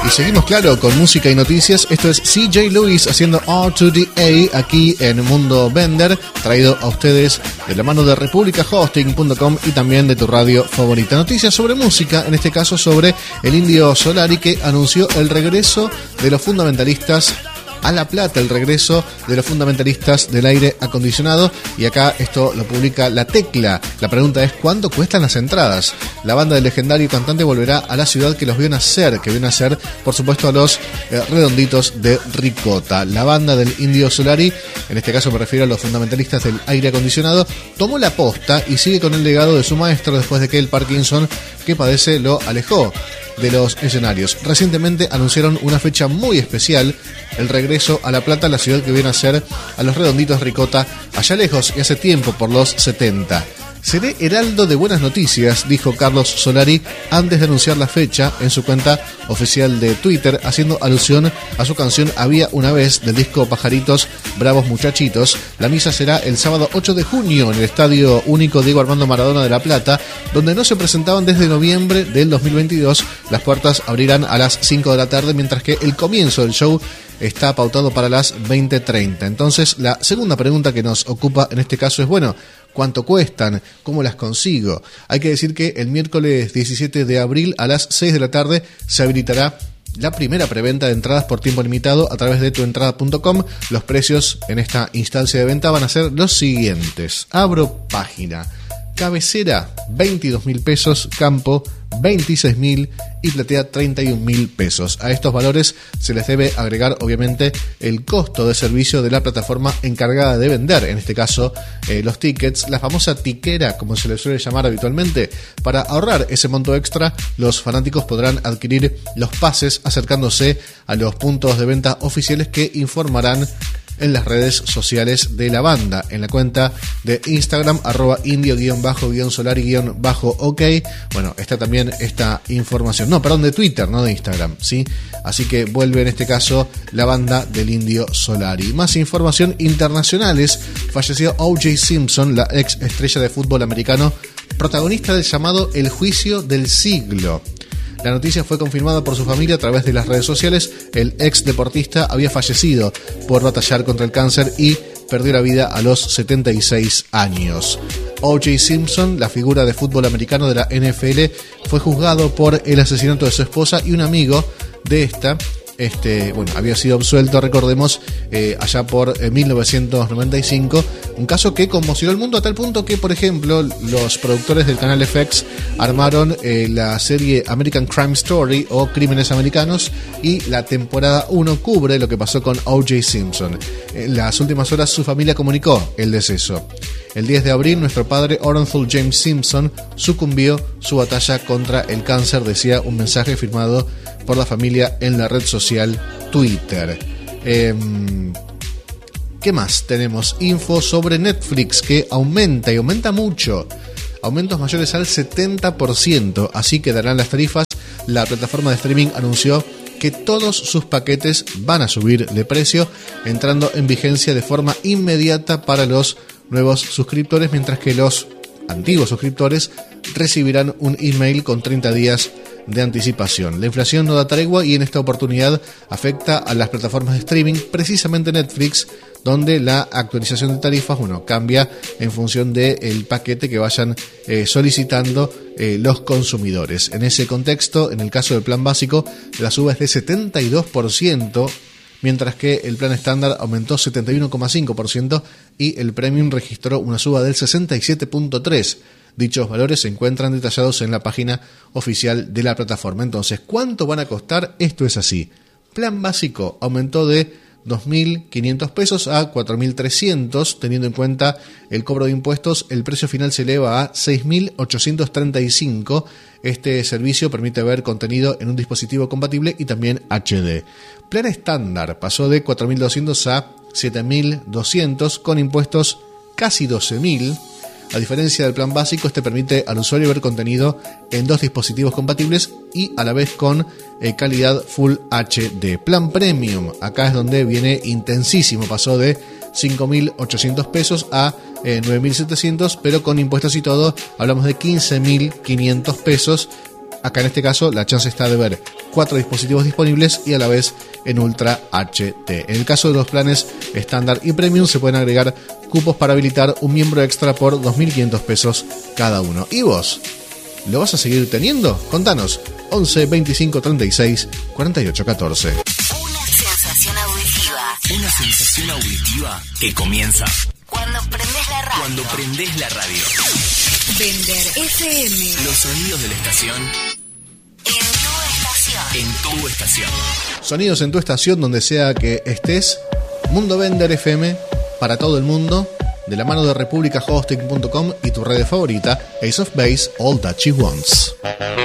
Y seguimos, claro, con música y noticias. Esto es CJ Lewis haciendo R2D A aquí en Mundo Vender, traído a ustedes de la mano de republicahosting.com y también de tu radio favorita. Noticias sobre música, en este caso sobre el Indio Solari, que anunció el regreso de los fundamentalistas a La Plata, el regreso de los fundamentalistas del aire acondicionado, y acá esto lo publica La Tecla. La pregunta es: ¿cuánto cuestan las entradas? La banda del legendario cantante volverá a la ciudad que los vio nacer, por supuesto, a los Redonditos de Ricota. La banda del Indio Solari, en este caso me refiero a los fundamentalistas del aire acondicionado, tomó la posta y sigue con el legado de su maestro después de que el Parkinson que padece lo alejó de los escenarios. Recientemente anunciaron una fecha muy especial: el regreso a La Plata, la ciudad que viene a ser a los Redonditos Ricota, allá lejos y hace tiempo, por los 70. Seré heraldo de buenas noticias, dijo Carlos Solari antes de anunciar la fecha en su cuenta oficial de Twitter, haciendo alusión a su canción Había una vez del disco Pajaritos Bravos Muchachitos. La misa será el sábado 8 de junio en el Estadio Único Diego Armando Maradona de La Plata, donde no se presentaban desde noviembre del 2022. Las puertas abrirán a las 5 de la tarde, mientras que el comienzo del show está pautado para las 20:30. Entonces, la segunda pregunta que nos ocupa en este caso es, bueno, ¿cuánto cuestan? ¿Cómo las consigo? Hay que decir que el miércoles 17 de abril a las 6 de la tarde se habilitará la primera preventa de entradas por tiempo limitado a través de tuentrada.com. Los precios en esta instancia de venta van a ser los siguientes. Abro página. Cabecera, 22.000 pesos, campo, 26.000 y platea 31.000 pesos. A estos valores se les debe agregar, obviamente, el costo de servicio de la plataforma encargada de vender, en este caso los tickets, la famosa tiquera, como se le suele llamar habitualmente. Para ahorrar ese monto extra, los fanáticos podrán adquirir los pases acercándose a los puntos de venta oficiales, que informarán en las redes sociales de la banda, en la cuenta de Instagram @indio_solari_ok. Bueno, está también esta información, de Twitter, no de Instagram, ¿sí? Así que vuelve en este caso la banda del Indio Solari. Más información internacionales: falleció O.J. Simpson, la ex estrella de fútbol americano, protagonista del llamado El Juicio del Siglo. La noticia fue confirmada por su familia a través de las redes sociales. El ex deportista había fallecido por batallar contra el cáncer y perdió la vida a los 76 años. O.J. Simpson, la figura de fútbol americano de la NFL, fue juzgado por el asesinato de su esposa y un amigo de esta. Había sido absuelto, recordemos, allá por 1995, un caso que conmocionó al mundo a tal punto que, por ejemplo, los productores del canal FX armaron la serie American Crime Story o Crímenes Americanos, y la temporada 1 cubre lo que pasó con O.J. Simpson. En las últimas horas su familia comunicó el deceso. El 10 de abril, nuestro padre Orenthal James Simpson sucumbió su batalla contra el cáncer, decía un mensaje firmado por la familia en la red social Twitter. ¿Qué más? Tenemos info sobre Netflix, que aumenta, y aumenta mucho. Aumentos mayores al 70%, así quedarán las tarifas. La plataforma de streaming anunció que todos sus paquetes van a subir de precio, entrando en vigencia de forma inmediata para los nuevos suscriptores, mientras que los antiguos suscriptores recibirán un email con 30 días de anticipación. La inflación no da tregua y en esta oportunidad afecta a las plataformas de streaming, precisamente Netflix, donde la actualización de tarifas cambia en función del paquete que vayan solicitando los consumidores. En ese contexto, en el caso del plan básico, la suba es de 72%, mientras que el plan estándar aumentó 71,5% y el premium registró una suba del 67,3%. Dichos valores se encuentran detallados en la página oficial de la plataforma. Entonces, ¿cuánto van a costar? Esto es así. Plan básico aumentó de 2.500 pesos a 4.300, teniendo en cuenta el cobro de impuestos. El precio final se eleva a 6.835. Este servicio permite ver contenido en un dispositivo compatible y también HD. Plan estándar pasó de 4.200 a 7.200, con impuestos casi 12.000. A diferencia del plan básico, este permite al usuario ver contenido en dos dispositivos compatibles y a la vez con calidad Full HD. Plan Premium, acá es donde viene intensísimo, pasó de 5.800 pesos a 9.700, pero con impuestos y todo hablamos de 15.500 pesos. Acá en este caso la chance está de ver 4 dispositivos disponibles y a la vez en Ultra HD. En el caso de los planes estándar y premium se pueden agregar cupos para habilitar un miembro extra por 2.500 pesos cada uno. ¿Y vos? ¿Lo vas a seguir teniendo? Contanos. 11 25 36 48 14. Una sensación auditiva. Una sensación auditiva que comienza Cuando prendés la radio. cuando prendés la radio. Bender FM. Los sonidos de la estación En tu estación. en tu estación. Sonidos en tu estación donde sea que estés. Mundo Bender FM para todo el mundo. De la mano de republicahosting.com y tu red favorita, Ace of Base, All That She Wants.